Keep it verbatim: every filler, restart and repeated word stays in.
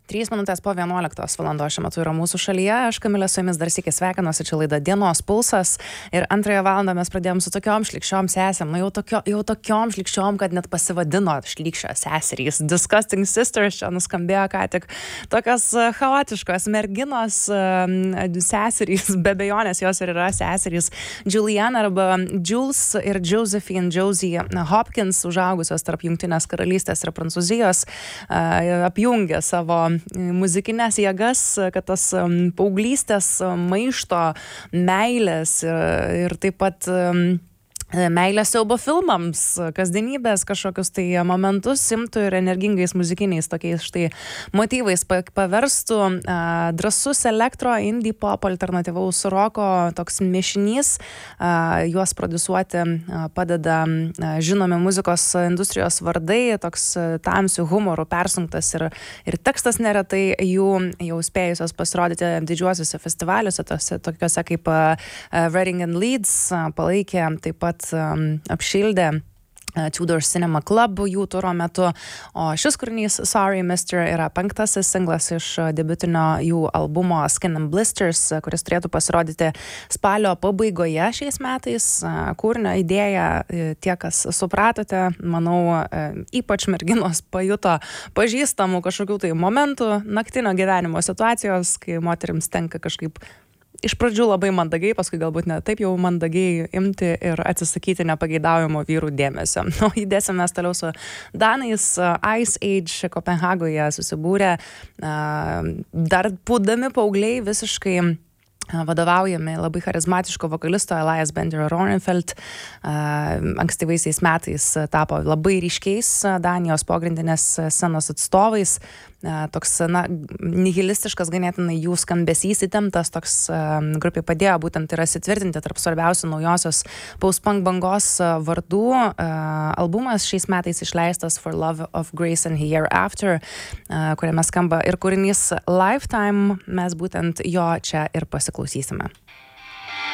trys minutės po vienuoliktos valandos šiuo metu yra mūsų šalyje. Aš Kamilė su jumis dar sykį sveikinuosi, čia laida Dienos pulsas. Ir antrąją valandą mes pradėjom su tokiom šlykščiom sesėm. Nu, jau, tokio, jau tokiom šlykščiom, kad net pasivadino šlykščios seserys. Disgusting Sisters čia nuskambėjo ką tik. Tokios chaotiškos merginos seserys, be abejonės jos ir yra seserys. Juliana arba Jules ir Josephine Josie Hopkins, užaugusios tarp Jungtinės karalystės ir Prancūzijos, apjungė savo muzikinės jėgas, kad tas paauglystės maišto, meilės ir taip pat meilės siaubo filmams, kasdienybės kažkokius tai momentus imtų ir energingais muzikiniais tokiais štai motyvais paverstų. Drąsus elektro, indie pop, alternatyvaus roko toks mišinys. Juos produsuoti padeda žinomi muzikos industrijos vardai, toks tamsių humorų persunktas ir, ir tekstas neretai jų jau spėjusios pasirodyti didžiuosiuose festivaliuose, tose, tokiuose kaip Reading and Leeds palaikė, taip pat apšildė Tudor Cinema Club jų turo metu, o šis kūrinys Sorry Mister yra penktasis singlas iš debiutinio jų albumo Skin and Blisters, kuris turėtų pasirodyti spalio pabaigoje šiais metais. Kūrinio idėją tie, kas supratote, manau, ypač merginos pajuto pažįstamų kažkokių tai momentų naktinio gyvenimo situacijos, kai moterims tenka kažkaip iš pradžių labai mandagiai, paskui galbūt ne taip jau mandagiai imti ir atsisakyti nepageidaujamo vyrų dėmesio. O įdėsim mes toliau su Danais. Ice Age Kopenhagoje susibūrė, dar būdami paaugliai visiškai vadovaujami labai charizmatiško vokalisto Elias Bender Rorenfeld. Ankstyvaisiais metais tapo labai ryškiais Danijos pogrindinės scenos atstovais. Toks, na, nihilistiškas ganėtinai jų skambesys įtemptas, toks grupiai padėjo būtent ir įsitvirtinti tarp svarbiausių naujosios post-punk bangos vardų. Albumas šiais metais išleistas For Love of Grace and Hereafter, kuriame skamba ir kūrinys Lifetime. Mes būtent jo čia ir pasiklausysime.